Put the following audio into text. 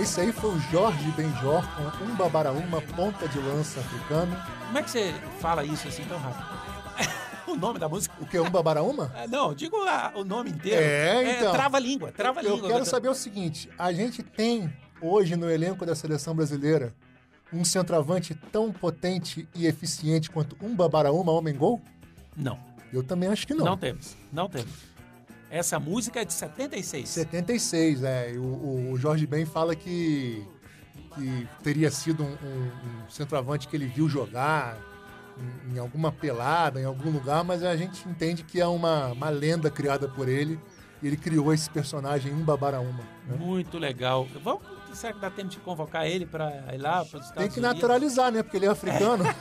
Esse aí foi o Jorge Benjor com Umbabaraúma, ponta de lança africano. Como é que você fala isso assim tão rápido? O nome da música? O que é Umbabaraúma? Não, digo o nome inteiro. Então. Trava-língua. Eu quero saber o seguinte, a gente tem hoje no elenco da Seleção Brasileira um centroavante tão potente e eficiente quanto Umbabaraúma, homem-gol? Não. Eu também acho que não. Não temos. Essa música é de 76. 76, o Jorge Ben fala que teria sido um centroavante que ele viu jogar em alguma pelada, em algum lugar, mas a gente entende que é uma lenda criada por ele e ele criou esse personagem Umbabaraúma. Né? Muito legal. Será que dá tempo de convocar ele para ir lá para os Estados Unidos? Tem que naturalizar, né? Porque ele é africano.